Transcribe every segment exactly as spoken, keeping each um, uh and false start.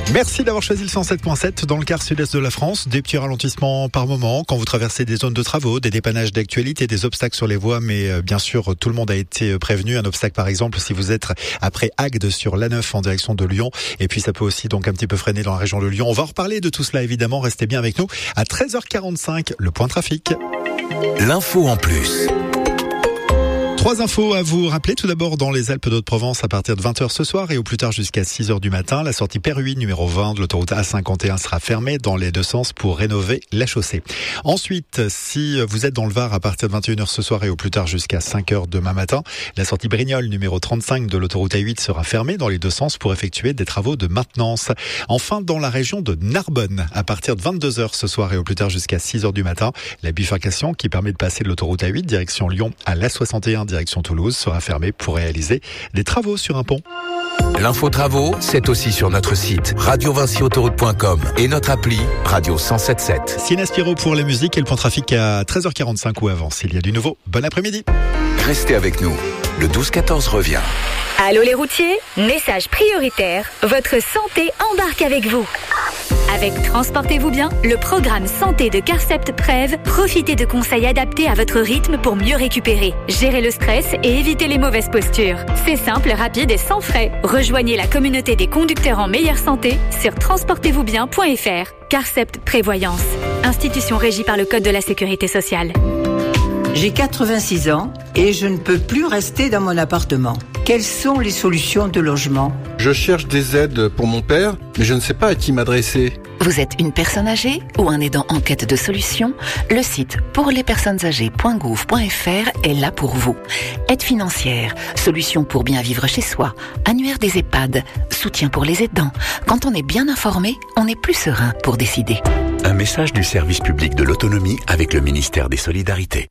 Merci d'avoir choisi le cent sept point sept dans le quart sud-est de la France. Des petits ralentissements par moment quand vous traversez des zones de travaux, des dépannages d'actualité, des obstacles sur les voies, mais euh, bien sûr tout le monde a été prévenu. Un obstacle par exemple si vous êtes après Agde sur l'A neuf en direction de Lyon, et puis ça peut aussi donc un petit peu freiner dans la région de Lyon. On va en reparler de tout cela évidemment, restez bien avec nous. À treize heures quarante-cinq, le point trafic. L'info en plus. Trois infos à vous rappeler. Tout d'abord, dans les Alpes d'Haute-Provence, à partir de vingt heures ce soir et au plus tard jusqu'à six heures du matin, la sortie Perruy numéro vingt de l'autoroute A cinquante et un sera fermée dans les deux sens pour rénover la chaussée. Ensuite, si vous êtes dans le Var à partir de vingt et une heures ce soir et au plus tard jusqu'à cinq heures demain matin, la sortie Brignoles numéro trente-cinq de l'autoroute A huit sera fermée dans les deux sens pour effectuer des travaux de maintenance. Enfin, dans la région de Narbonne, à partir de vingt-deux heures ce soir et au plus tard jusqu'à six heures du matin, la bifurcation qui permet de passer de l'autoroute A huit direction Lyon à l'A soixante et un direction Toulouse sera fermée pour réaliser des travaux sur un pont. L'info travaux, c'est aussi sur notre site radio vinci autoroute point com et notre appli Radio cent sept sept. Siena Spiro pour la musique et le point trafic à treize heures quarante-cinq ou avant. S'il y a du nouveau, bon après-midi. Restez avec nous, le douze quatorze revient. Allô les routiers, message prioritaire, votre santé embarque avec vous. Avec Transportez-vous bien, le programme santé de Carcept Prev, profitez de conseils adaptés à votre rythme pour mieux récupérer, gérer le stress et éviter les mauvaises postures. C'est simple, rapide et sans frais. Rejoignez la communauté des conducteurs en meilleure santé sur transportez vous bien point f r. Carcept Prévoyance, institution régie par le Code de la Sécurité sociale. J'ai quatre-vingt-six ans et je ne peux plus rester dans mon appartement. Quelles sont les solutions de logement ? Je cherche des aides pour mon père, mais je ne sais pas à qui m'adresser. Vous êtes une personne âgée ou un aidant en quête de solutions ? Le site pour les personnes âgées point gouv point f r est là pour vous. Aide financière, solutions pour bien vivre chez soi, annuaire des EHPAD, soutien pour les aidants. Quand on est bien informé, on est plus serein pour décider. Un message du service public de l'autonomie avec le ministère des Solidarités.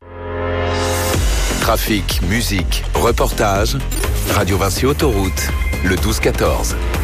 Trafic, musique, reportage, Radio Vinci Autoroute, le douze quatorze.